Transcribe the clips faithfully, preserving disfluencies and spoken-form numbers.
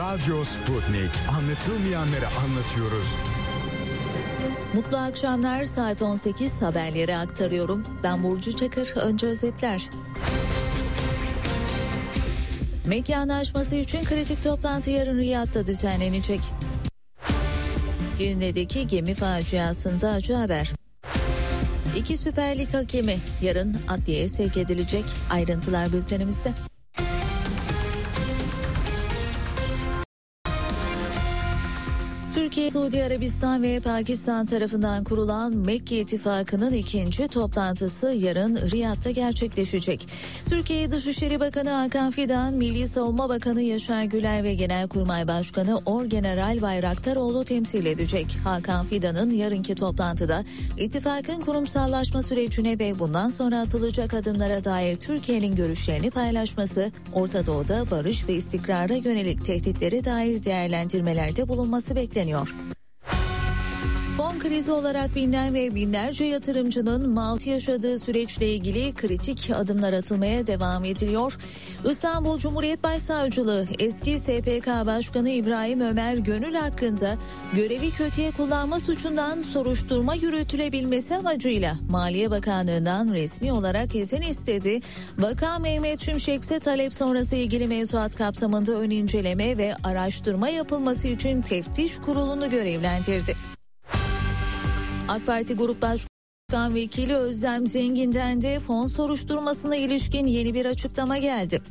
Radyo Sputnik. Anlatılmayanları anlatıyoruz. Mutlu akşamlar, saat on sekiz haberleri aktarıyorum. Ben Burcu Çakır, önce özetler. Mekke Anlaşması için kritik toplantı yarın Riyad'da düzenlenecek. Girne'deki gemi faciasında acı haber. İki Süper Lig hakemi yarın adliyeye sevk edilecek. Ayrıntılar bültenimizde. Türkiye, Suudi Arabistan ve Pakistan tarafından kurulan Mekke İttifakı'nın ikinci toplantısı yarın Riyad'da gerçekleşecek. Türkiye Dışişleri Bakanı Hakan Fidan, Milli Savunma Bakanı Yaşar Güler ve Genelkurmay Başkanı Orgeneral Bayraktaroğlu temsil edecek. Hakan Fidan'ın yarınki toplantıda ittifakın kurumsallaşma sürecine ve bundan sonra atılacak adımlara dair Türkiye'nin görüşlerini paylaşması, Orta Doğu'da barış ve istikrara yönelik tehditlere dair değerlendirmelerde bulunması bekleniyor. Fon krizi olarak bilinen ve binlerce yatırımcının mağdur yaşadığı süreçle ilgili kritik adımlar atılmaya devam ediliyor. İstanbul Cumhuriyet Başsavcılığı eski S P K Başkanı İbrahim Ömer Gönül hakkında görevi kötüye kullanma suçundan soruşturma yürütülebilmesi amacıyla Maliye Bakanlığı'ndan resmi olarak izin istedi. Bakan Mehmet Şimşek ise talep sonrası ilgili mevzuat kapsamında ön inceleme ve araştırma yapılması için teftiş kurulunu görevlendirdi. AK Parti Grup Başkan Vekili Özlem Zengin'den de fon soruşturmasına ilişkin yeni bir açıklama geldi.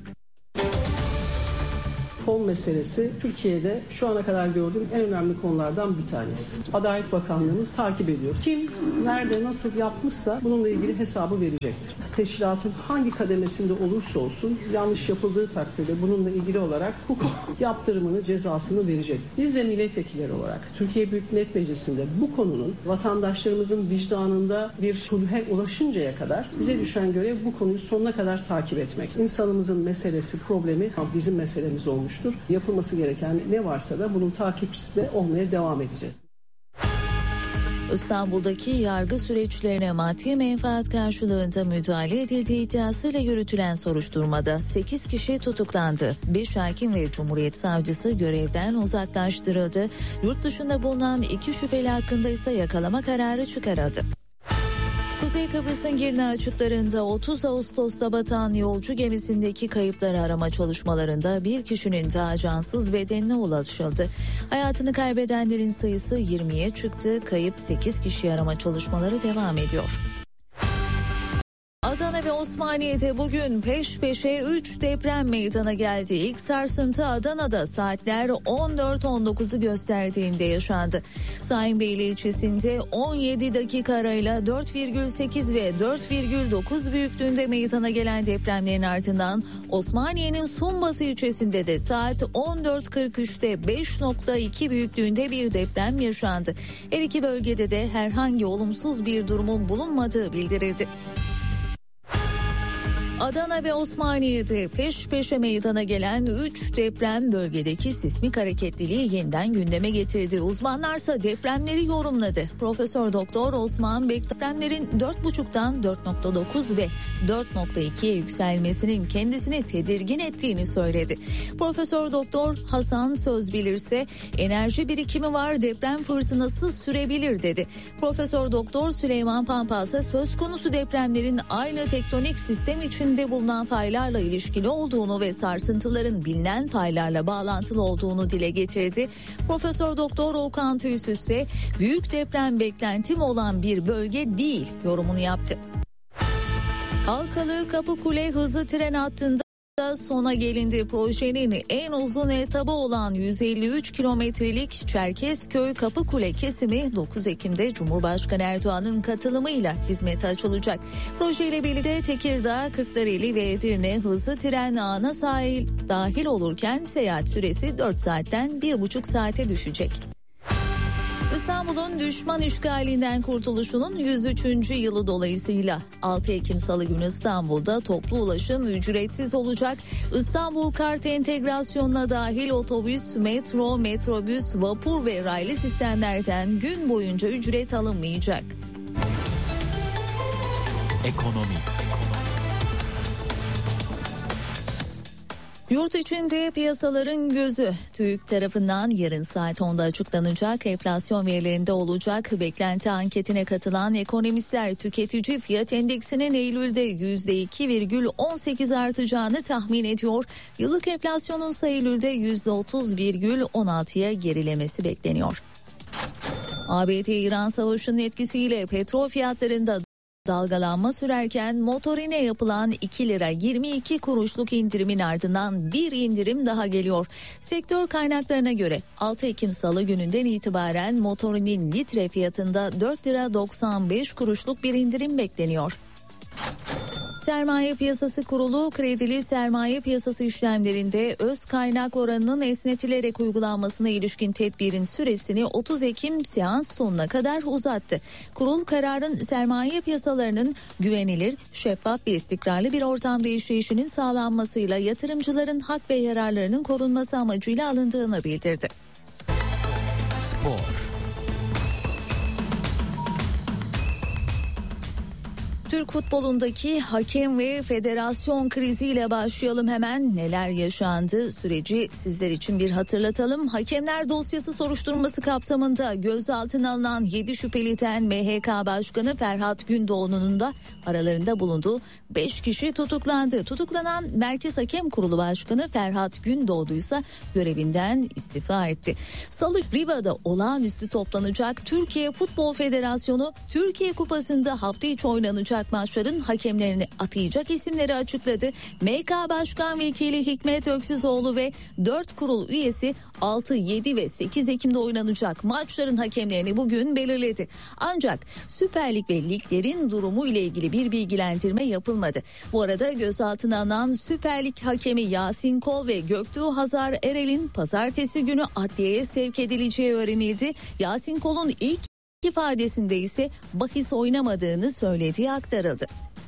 Fon meselesi Türkiye'de şu ana kadar gördüğüm en önemli konulardan bir tanesi. Adalet Bakanlığımız takip ediyor. Kim, nerede, nasıl yapmışsa bununla ilgili hesabı verecektir. Teşkilatın hangi kademesinde olursa olsun yanlış yapıldığı takdirde bununla ilgili olarak hukuk yaptırımını, cezasını verecektir. Biz de milletvekilleri olarak Türkiye Büyük Millet Meclisi'nde bu konunun vatandaşlarımızın vicdanında bir sulhe ulaşıncaya kadar bize düşen görev bu konuyu sonuna kadar takip etmek. İnsanımızın meselesi, problemi bizim meselemiz olmuş. Yapılması gereken ne varsa da bunun takipçisi de olmaya devam edeceğiz. İstanbul'daki yargı süreçlerine maddi menfaat karşılığında müdahale edildiği iddiasıyla yürütülen soruşturmada sekiz kişi tutuklandı. beş hakim ve Cumhuriyet Savcısı görevden uzaklaştırıldı. Yurt dışında bulunan iki şüpheli hakkında ise yakalama kararı çıkarıldı. Kuzey Kıbrıs'ın Girne açıklarında otuz Ağustos'ta batan yolcu gemisindeki kayıpları arama çalışmalarında bir kişinin daha cansız bedenine ulaşıldı. Hayatını kaybedenlerin sayısı yirmiye çıktı. Kayıp sekiz kişi arama çalışmaları devam ediyor. Adana ve Osmaniye'de bugün peş peşe üç deprem meydana geldi. İlk sarsıntı Adana'da saatler on dört on dokuzu gösterdiğinde yaşandı. Şahinbeyli ilçesinde on yedi dakika arayla dört virgül sekiz ve dört virgül dokuz büyüklüğünde meydana gelen depremlerin ardından Osmaniye'nin Sumbası ilçesinde de saat on dört kırk üçte beş nokta iki büyüklüğünde bir deprem yaşandı. Her iki bölgede de herhangi olumsuz bir durumun bulunmadığı bildirildi. Adana ve Osmaniye'de peş peşe meydana gelen üç deprem bölgedeki sismik hareketliliği yeniden gündeme getirdi. Uzmanlarsa depremleri yorumladı. Profesör Doktor Osman Bek depremlerin dört buçuktan dört nokta dokuz ve dört nokta ikiye yükselmesinin kendisini tedirgin ettiğini söyledi. Profesör Doktor Hasan Sözbilir ise enerji birikimi var, deprem fırtınası sürebilir dedi. Profesör Doktor Süleyman Pampa ise söz konusu depremlerin aynı tektonik sistem için de bulunan faylarla ilişkili olduğunu ve sarsıntıların bilinen faylarla bağlantılı olduğunu dile getirdi. Profesör Doktor Okan Tüysüz ise büyük deprem beklentim olan bir bölge değil yorumunu yaptı. Halkalı Kapıkule hızlı tren hattında sona gelindi. Projenin en uzun etabı olan yüz elli üç kilometrelik Çerkezköy Kapıkule kesimi dokuz Ekim'de Cumhurbaşkanı Erdoğan'ın katılımıyla hizmete açılacak. Projeyle birlikte Tekirdağ, Kırklareli ve Edirne hızlı tren ağına sahil dahil olurken seyahat süresi dört saatten bir buçuk saate düşecek. İstanbul'un düşman işgalinden kurtuluşunun yüz üçüncü yılı dolayısıyla altı Ekim Salı günü İstanbul'da toplu ulaşım ücretsiz olacak. İstanbul Kart entegrasyonuna dahil otobüs, metro, metrobüs, vapur ve raylı sistemlerden gün boyunca ücret alınmayacak. Ekonomi. Yurt içinde piyasaların gözü TÜİK tarafından yarın saat onda açıklanacak enflasyon verilerinde olacak. Beklenti anketine katılan ekonomistler tüketici fiyat endeksinin Eylül'de yüzde iki virgül on sekiz artacağını tahmin ediyor. Yıllık enflasyonun ise Eylül'de yüzde otuz virgül on altıya gerilemesi bekleniyor. A B D-İran savaşının etkisiyle petrol fiyatlarında dalgalanma sürerken motorine yapılan iki lira yirmi iki kuruşluk indirimin ardından bir indirim daha geliyor. Sektör kaynaklarına göre altı Ekim Salı gününden itibaren motorinin litre fiyatında dört lira doksan beş kuruşluk bir indirim bekleniyor. Sermaye Piyasası Kurulu kredili sermaye piyasası işlemlerinde öz kaynak oranının esnetilerek uygulanmasına ilişkin tedbirin süresini otuz Ekim seans sonuna kadar uzattı. Kurul kararın sermaye piyasalarının güvenilir, şeffaf ve istikrarlı bir ortamda işleyişinin sağlanmasıyla yatırımcıların hak ve yararlarının korunması amacıyla alındığını bildirdi. Spor. Türk futbolundaki hakem ve federasyon kriziyle başlayalım hemen. Neler yaşandı? Süreci sizler için bir hatırlatalım. Hakemler dosyası soruşturması kapsamında gözaltına alınan yedi şüpheliden M H K Başkanı Ferhat Gündoğdu'nun da aralarında bulunduğu beş kişi tutuklandı. Tutuklanan Merkez Hakem Kurulu Başkanı Ferhat Gündoğdu ise görevinden istifa etti. Salı Riva'da olağanüstü toplanacak Türkiye Futbol Federasyonu Türkiye Kupası'nda hafta içi oynanacak maçların hakemlerini atayacak isimleri açıkladı. M K Başkan Vekili Hikmet Öksüzoğlu ve dört kurul üyesi altı, yedi ve sekiz Ekim'de oynanacak maçların hakemlerini bugün belirledi. Ancak Süper Lig ve liglerin durumu ile ilgili bir bilgilendirme yapılmadı. Bu arada gözaltına alınan Süper Lig hakemi Yasin Kol ve Göktuğ Hazar Erel'in pazartesi günü adliyeye sevk edileceği öğrenildi. Yasin Kol'un ilk ifadesinde ise bahis oynamadığını söylediği aktarıldı.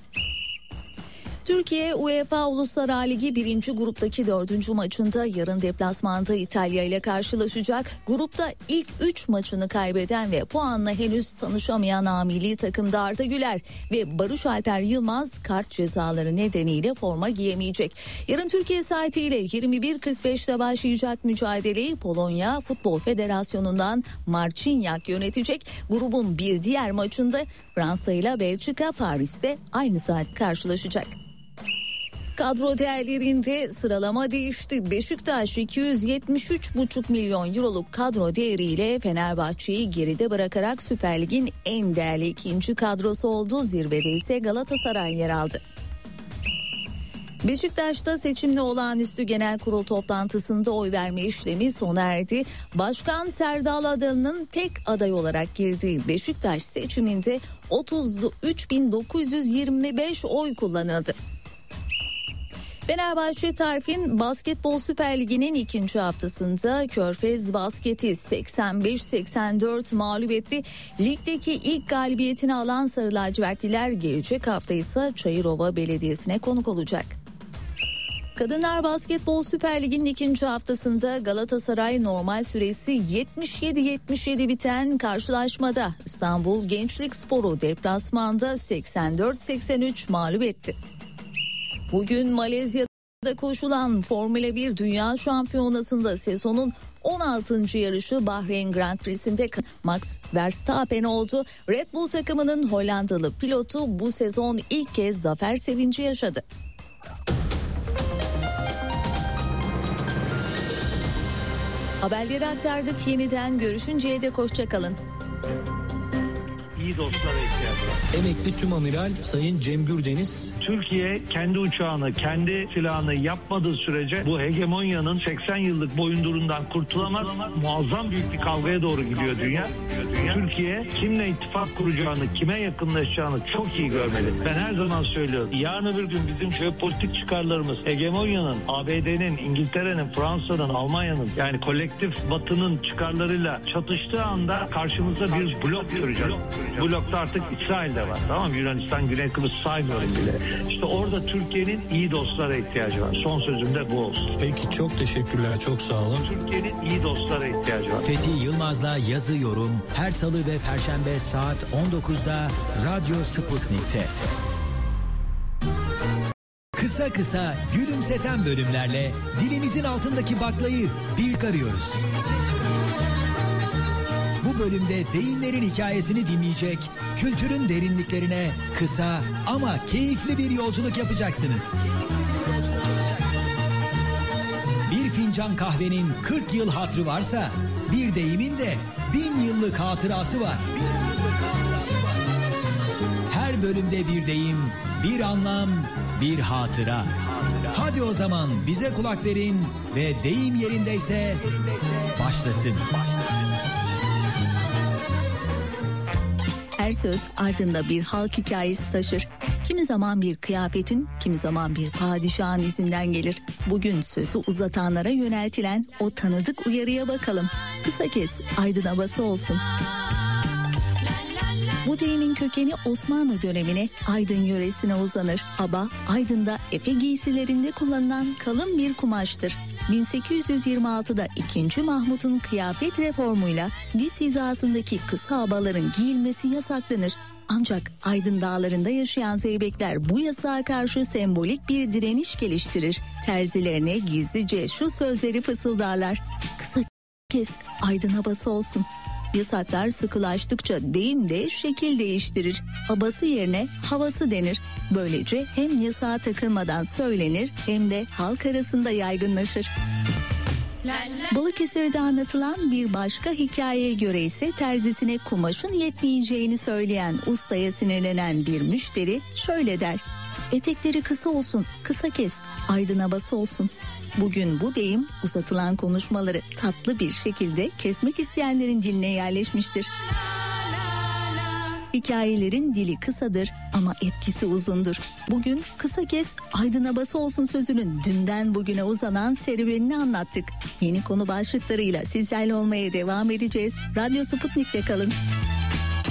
Türkiye UEFA Uluslar Ligi birinci gruptaki dördüncü maçında yarın deplasmanda İtalya ile karşılaşacak. Grupta ilk üç maçını kaybeden ve puanla henüz tanışamayan A milli takımda Arda Güler ve Barış Alper Yılmaz kart cezaları nedeniyle forma giyemeyecek. Yarın Türkiye saatiyle yirmi bir kırk beşte başlayacak mücadeleyi Polonya Futbol Federasyonu'ndan Marciniak yönetecek. Grubun bir diğer maçında Fransa ile Belçika Paris'te aynı saat karşılaşacak. Kadro değerlerinde sıralama değişti. Beşiktaş iki yüz yetmiş üç buçuk milyon euroluk kadro değeriyle Fenerbahçe'yi geride bırakarak Süper Lig'in en değerli ikinci kadrosu oldu. Zirvede ise Galatasaray yer aldı. Beşiktaş'ta seçimli olağanüstü genel kurul toplantısında oy verme işlemi sona erdi. Başkan Serdal Adalı'nın tek aday olarak girdiği Beşiktaş seçiminde otuz üç bin dokuz yüz yirmi beş oy kullanıldı. Fenerbahçe Tarif'in Basketbol Süper Ligi'nin ikinci haftasında Körfez Basket'i seksen beş seksen dört mağlup etti. Ligdeki ilk galibiyetini alan Sarı Lacivertliler gelecek hafta ise Çayırova Belediyesi'ne konuk olacak. Kadınlar Basketbol Süper Ligi'nin ikinci haftasında Galatasaray normal süresi yetmiş yedi yetmiş yedi biten karşılaşmada İstanbul Gençlik Sporu deplasmanda seksen dört seksen üç mağlup etti. Bugün Malezya'da koşulan Formula bir Dünya Şampiyonası'nda sezonun on altıncı yarışı Bahreyn Grand Prix'sinde Max Verstappen oldu. Red Bull takımının Hollandalı pilotu bu sezon ilk kez zafer sevinci yaşadı. Haberleri aktardık. Yeniden görüşünceye dek hoşça kalın. İyi dostlara ihtiyacı var. Emekli Tümamiral Sayın Cem Gürdeniz. Türkiye kendi uçağını, kendi silahını yapmadığı sürece bu hegemonyanın seksen yıllık boyundurundan kurtulamaz. Muazzam büyük bir kavgaya doğru gidiyor dünya. Türkiye kimle ittifak kuracağını, kime yakınlaşacağını çok iyi görmeli. Ben her zaman söylüyorum. Yarın öbür gün bizim jeopolitik çıkarlarımız hegemonyanın, A B D'nin, İngiltere'nin, Fransa'nın, Almanya'nın yani kolektif batının çıkarlarıyla çatıştığı anda karşımızda bir blok göreceğiz. Blokta artık İsrail de var. Tamam mı? Yunanistan, Güney Kıbrıs saymıyorum bile. İşte orada Türkiye'nin iyi dostlara ihtiyacı var. Son sözüm de bu olsun. Peki çok teşekkürler. Çok sağ olun. Türkiye'nin iyi dostlara ihtiyacı var. Fethi Yılmaz'la Yazı Yorum her salı ve perşembe saat on dokuzda Radyo Sputnik'te. Kısa kısa gülümseten bölümlerle dilimizin altındaki baklayı bir karıyoruz. Bu bölümde deyimlerin hikayesini dinleyecek, kültürün derinliklerine kısa ama keyifli bir yolculuk yapacaksınız. Bir fincan kahvenin kırk yıl hatırı varsa, bir deyimin de bin yıllık hatırası var. Her bölümde bir deyim, bir anlam, bir hatıra. Hadi o zaman bize kulak verin ve deyim yerindeyse başlasın. Her söz ardında bir halk hikayesi taşır. Kimi zaman bir kıyafetin, kimi zaman bir padişahın izinden gelir. Bugün sözü uzatanlara yöneltilen o tanıdık uyarıya bakalım. Kısa kes, aydın havası olsun. Bu deyimin kökeni Osmanlı dönemine, Aydın yöresine uzanır. Aba, Aydın'da Efe giysilerinde kullanılan kalın bir kumaştır. bin sekiz yüz yirmi altıda ikinci. Mahmut'un kıyafet reformuyla diz hizasındaki kısa abaların giyilmesi yasaklanır. Ancak Aydın dağlarında yaşayan zeybekler bu yasağa karşı sembolik bir direniş geliştirir. Terzilerine gizlice şu sözleri fısıldarlar: kısa kes, aydın havası olsun. Yasaklar sıkılaştıkça deyim de şekil değiştirir. Abası yerine havası denir. Böylece hem yasağa takılmadan söylenir hem de halk arasında yaygınlaşır. Balıkesir'de anlatılan bir başka hikayeye göre ise terzisine kumaşın yetmeyeceğini söyleyen ustaya sinirlenen bir müşteri şöyle der: etekleri kısa olsun, kısa kes, aydın havası olsun. Bugün bu deyim uzatılan konuşmaları tatlı bir şekilde kesmek isteyenlerin diline yerleşmiştir. Hikayelerin dili kısadır ama etkisi uzundur. Bugün kısa kes, aydın havası olsun sözünün dünden bugüne uzanan serüvenini anlattık. Yeni konu başlıklarıyla sizlerle olmaya devam edeceğiz. Radyo Sputnik'te kalın.